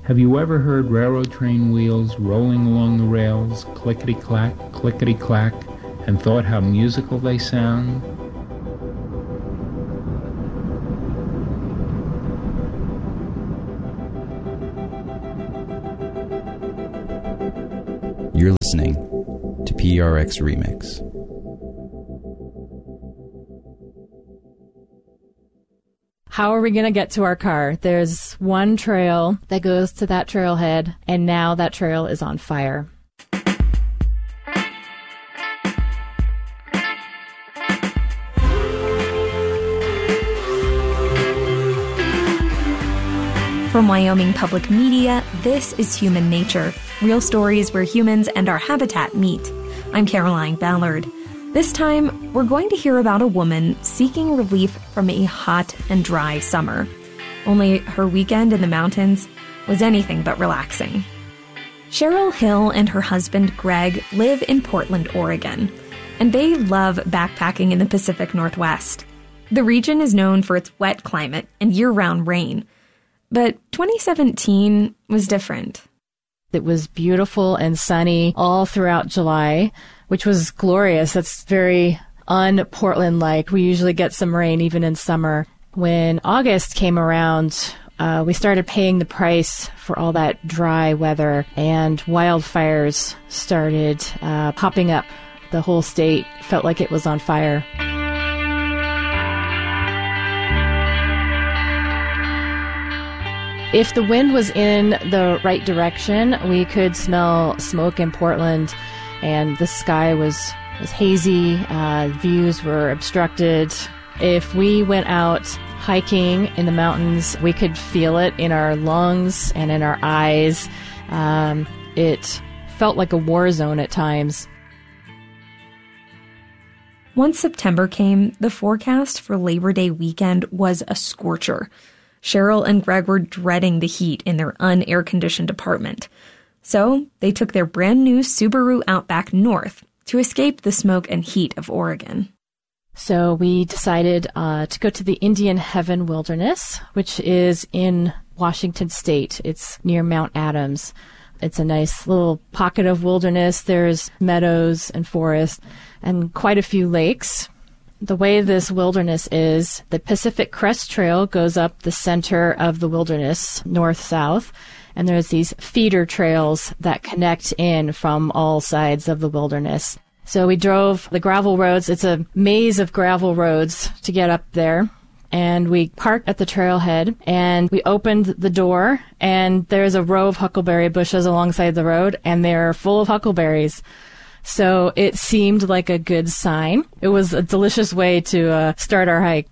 Have you ever heard railroad train wheels rolling along the rails, clickety-clack, clickety-clack, and thought how musical they sound? You're listening to PRX Remix. How are we going to get to our car? There's one trail that goes to that trailhead, and now that trail is on fire. From Wyoming Public Media, this is Human Nature, real stories where humans and our habitat meet. I'm Caroline Ballard. This time, we're going to hear about a woman seeking relief from a hot and dry summer. Only her weekend in the mountains was anything but relaxing. Cheryl Hill and her husband Greg live in Portland, Oregon, and they love backpacking in the Pacific Northwest. The region is known for its wet climate and year-round rain. But 2017 was different. It was beautiful and sunny all throughout July, which was glorious. That's very un-Portland-like. We usually get some rain even in summer. When August came around, we started paying the price for all that dry weather, and wildfires started popping up. The whole state felt like it was on fire. If the wind was in the right direction, we could smell smoke in Portland, and the sky was hazy, views were obstructed. If we went out hiking in the mountains, we could feel it in our lungs and in our eyes. It felt like a war zone at times. Once September came, the forecast for Labor Day weekend was a scorcher. Cheryl and Greg were dreading the heat in their un-air-conditioned apartment. So they took their brand-new Subaru Outback north to escape the smoke and heat of Oregon. So we decided to go to the Indian Heaven Wilderness, which is in Washington State. It's near Mount Adams. It's a nice little pocket of wilderness. There's meadows and forest and quite a few lakes. The way this wilderness is, the Pacific Crest Trail goes up the center of the wilderness, north-south, and there's these feeder trails that connect in from all sides of the wilderness. So we drove the gravel roads. It's a maze of gravel roads to get up there. And we parked at the trailhead, and we opened the door, and there's a row of huckleberry bushes alongside the road, and they're full of huckleberries. So it seemed like a good sign. It was a delicious way to start our hike.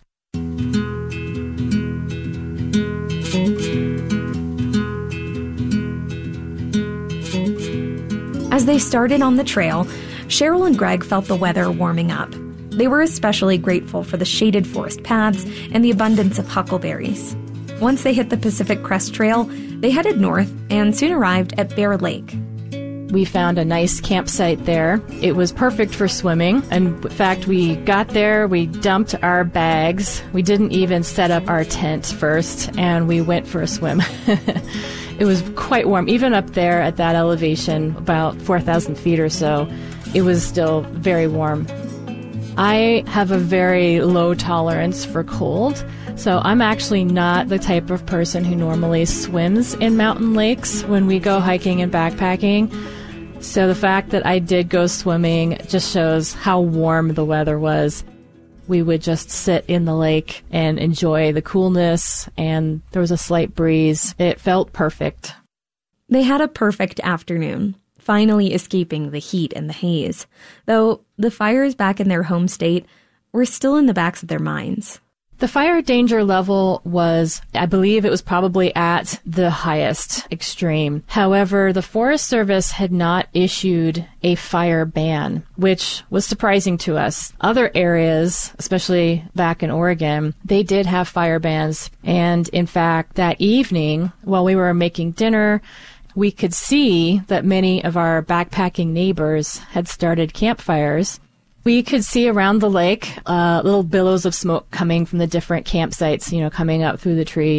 As they started on the trail, Cheryl and Greg felt the weather warming up. They were especially grateful for the shaded forest paths and the abundance of huckleberries. Once they hit the Pacific Crest Trail, they headed north and soon arrived at Bear Lake. We found a nice campsite there. It was perfect for swimming. And in fact, we got there, we dumped our bags. We didn't even set up our tent first, and we went for a swim. It was quite warm. Even up there at that elevation, about 4,000 feet or so, it was still very warm. I have a very low tolerance for cold, so I'm actually not the type of person who normally swims in mountain lakes when we go hiking and backpacking. So the fact that I did go swimming just shows how warm the weather was. We would just sit in the lake and enjoy the coolness, and there was a slight breeze. It felt perfect. They had a perfect afternoon, finally escaping the heat and the haze, though the fires back in their home state were still in the backs of their minds. The fire danger level was, I believe it was probably at the highest extreme. However, the Forest Service had not issued a fire ban, which was surprising to us. Other areas, especially back in Oregon, they did have fire bans. And in fact, that evening, while we were making dinner, we could see that many of our backpacking neighbors had started campfires. We could see around the lake little billows of smoke coming from the different campsites, coming up through the trees.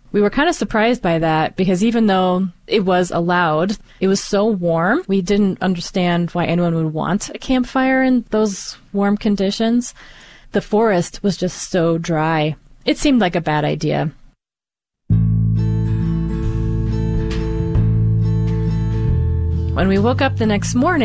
We were kind of surprised by that because even though it was allowed, it was so warm. We didn't understand why anyone would want a campfire in those warm conditions. The forest was just so dry. It seemed like a bad idea. When we woke up the next morning,